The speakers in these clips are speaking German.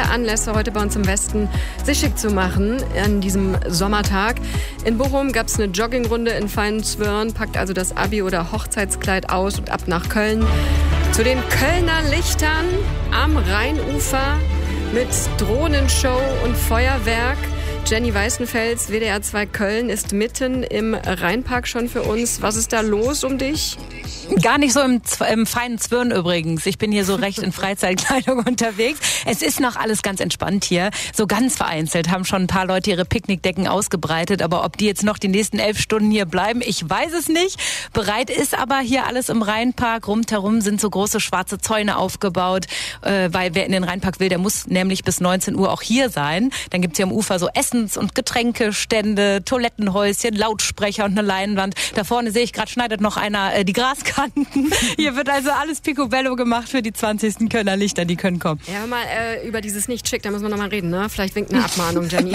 alle Anlässe heute bei uns im Westen, sich schick zu machen an diesem Sommertag. In Bochum gab es eine Joggingrunde in feinen Zwirn, packt also das Abi- oder Hochzeitskleid aus und ab nach Köln. Zu den Kölner Lichtern am Rheinufer mit Drohnenshow und Feuerwerk. Jenny Weißenfels, WDR 2 Köln, ist mitten im Rheinpark schon für uns. Was ist da los um dich? Gar nicht so im feinen Zwirn übrigens. Ich bin hier so recht in Freizeitkleidung unterwegs. Es ist noch alles ganz entspannt hier. So ganz vereinzelt haben schon ein paar Leute ihre Picknickdecken ausgebreitet. Aber ob die jetzt noch die nächsten 11 Stunden hier bleiben, ich weiß es nicht. Bereit ist aber hier alles im Rheinpark. Rundherum sind so große schwarze Zäune aufgebaut. Weil wer in den Rheinpark will, der muss nämlich bis 19 Uhr auch hier sein. Dann gibt's hier am Ufer so Essens- und Getränkestände, Toilettenhäuschen, Lautsprecher und eine Leinwand. Da vorne sehe ich gerade, schneidet noch einer die Graskanten. Hier wird also alles picobello gemacht für die 20. Kölner Lichter, die können kommen. Ja, hör mal, über dieses Nicht-Schick, da müssen wir noch mal reden, ne? Vielleicht winkt eine Abmahnung, Jenny.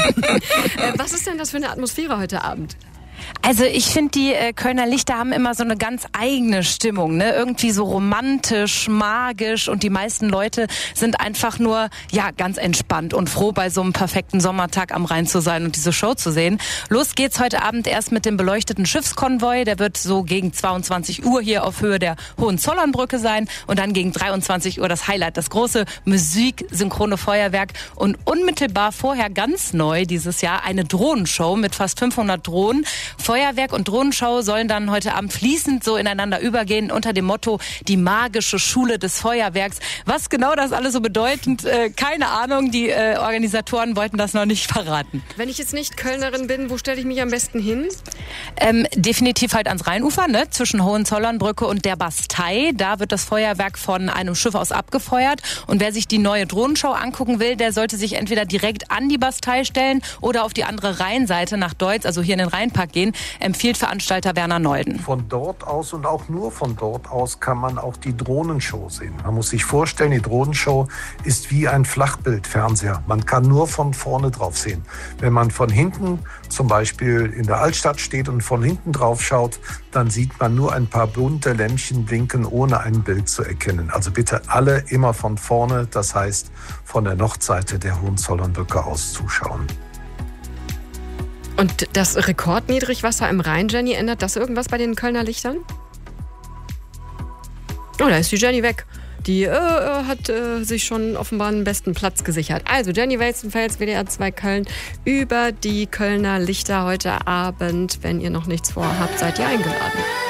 Was ist denn das für eine Atmosphäre heute Abend? Also ich finde, die Kölner Lichter haben immer so eine ganz eigene Stimmung, ne? Irgendwie so romantisch, magisch, und die meisten Leute sind einfach nur, ja, ganz entspannt und froh, bei so einem perfekten Sommertag am Rhein zu sein und diese Show zu sehen. Los geht's heute Abend erst mit dem beleuchteten Schiffskonvoi. Der wird so gegen 22 Uhr hier auf Höhe der Hohenzollernbrücke sein, und dann gegen 23 Uhr das Highlight, das große musiksynchrone Feuerwerk, und unmittelbar vorher, ganz neu dieses Jahr, eine Drohnenshow mit fast 500 Drohnen. Feuerwerk und Drohnenshow sollen dann heute Abend fließend so ineinander übergehen unter dem Motto die magische Schule des Feuerwerks. Was genau das alles so bedeutet, keine Ahnung. Die Organisatoren wollten das noch nicht verraten. Wenn ich jetzt nicht Kölnerin bin, wo stelle ich mich am besten hin? Definitiv halt ans Rheinufer, ne? Zwischen Hohenzollernbrücke und der Bastei. Da wird das Feuerwerk von einem Schiff aus abgefeuert. Und wer sich die neue Drohnenshow angucken will, der sollte sich entweder direkt an die Bastei stellen oder auf die andere Rheinseite nach Deutz, also hier in den Rheinpark gehen, empfiehlt Veranstalter Werner Nolden. Von dort aus und auch nur von dort aus kann man auch die Drohnenshow sehen. Man muss sich vorstellen, die Drohnenshow ist wie ein Flachbildfernseher. Man kann nur von vorne drauf sehen. Wenn man von hinten zum Beispiel in der Altstadt steht und von hinten drauf schaut, dann sieht man nur ein paar bunte Lämpchen blinken, ohne ein Bild zu erkennen. Also bitte alle immer von vorne, das heißt von der Nordseite der Hohenzollernbrücke aus zuschauen. Und das Rekordniedrigwasser im Rhein, Jenny, ändert das irgendwas bei den Kölner Lichtern? Oh, da ist die Jenny weg. Die hat sich schon offenbar einen besten Platz gesichert. Also Jenny Weißenfels, WDR 2 Köln, über die Kölner Lichter heute Abend. Wenn ihr noch nichts vorhabt, seid ihr eingeladen.